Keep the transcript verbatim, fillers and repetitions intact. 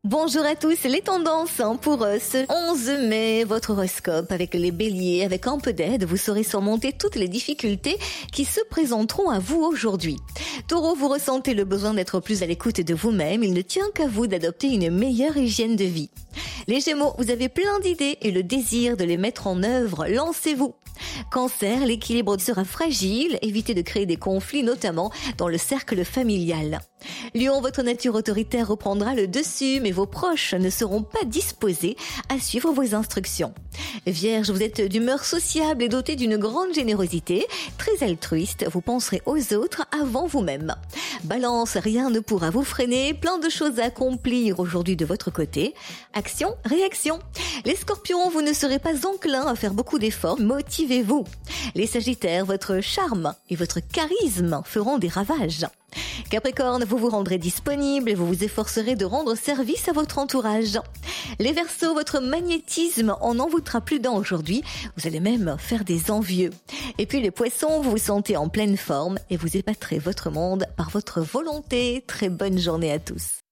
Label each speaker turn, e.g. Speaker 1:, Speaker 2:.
Speaker 1: Bonjour à tous, les tendances hein, pour euh, ce onze mai, votre horoscope avec les béliers, avec un peu d'aide, vous saurez surmonter toutes les difficultés qui se présenteront à vous aujourd'hui. Taureau, vous ressentez le besoin d'être plus à l'écoute de vous-même, il ne tient qu'à vous d'adopter une meilleure hygiène de vie. Les Gémeaux, vous avez plein d'idées et le désir de les mettre en œuvre, lancez-vous. Cancer, l'équilibre sera fragile, évitez de créer des conflits, notamment dans le cercle familial. Lion, votre nature autoritaire reprendra le dessus, mais vos proches ne seront pas disposés à suivre vos instructions. Vierge, vous êtes d'humeur sociable et doté d'une grande générosité, très altruiste, vous penserez aux autres avant vous-même. Balance, rien ne pourra vous freiner, plein de choses à accomplir aujourd'hui de votre côté. Action, réaction. Les Scorpions, vous ne serez pas enclins à faire beaucoup d'efforts, motivez-vous. Les Sagittaires, votre charme et votre charisme feront des ravages. Capricorne, vous vous rendrez disponible et vous vous efforcerez de rendre service à votre entourage. Les Verseaux, votre magnétisme en envoûtera plus d'un aujourd'hui, vous allez même faire des envieux. Et puis les Poissons, vous vous sentez en pleine forme et vous épaterez votre monde par votre volonté. Très bonne journée à tous.